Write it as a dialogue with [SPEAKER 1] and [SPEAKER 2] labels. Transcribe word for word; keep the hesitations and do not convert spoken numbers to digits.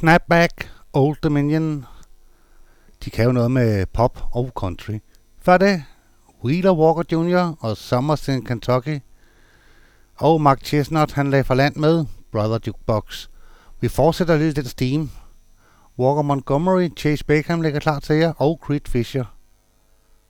[SPEAKER 1] Snapback, Old Dominion. De kan jo noget med pop og country. Før det, Wheeler Walker junior og Summers in Kentucky. Og Mark Chesnutt, han lagde for land med Brother Jukebox. Vi fortsætter lidt den steam. Walker Montgomery, Chase Baker lægger klar til jer, og Creed Fisher.